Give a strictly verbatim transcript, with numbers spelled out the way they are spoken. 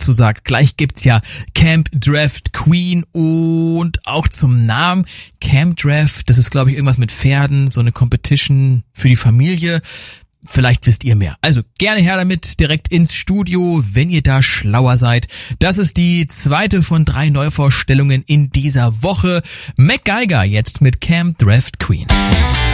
dazu sagt. Gleich gibt's ja Camp Draft Queen und auch zum Namen Camp Draft, das ist glaube ich irgendwas mit Pferden, so eine Competition für die Familie. Vielleicht wisst ihr mehr. Also gerne her damit, direkt ins Studio, wenn ihr da schlauer seid. Das ist die zweite von drei Neuvorstellungen in dieser Woche. MacGyver jetzt mit Camp Draft Queen.